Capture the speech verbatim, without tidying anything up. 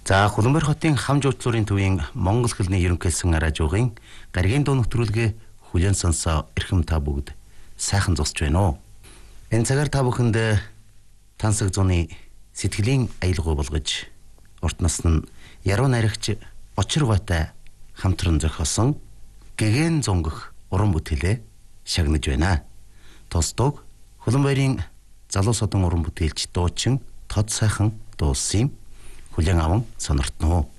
За Хуланбар хотын хам жуулчлалын төвийн Монгол хэлний ерөнхийлсөн радиогийн гаригийн дуу нэвтрүүлгээ хүлээн сонсоо эрхэм та бүгд сайхан зогсож байна уу? Энэ цагаар та бүхэнд тансаг зуны сэтгэлийн аялгаа болгож урт насны яруу найрагч Очир Готой хамтран зохиосон гэгэн зунгах уран бүтээлээ шагнаж байна. Тостог Хуланбарын залуу содон уран бүтээлч дуучин Тод сайхан дуулсан юм. Хүлээн аван сониртно.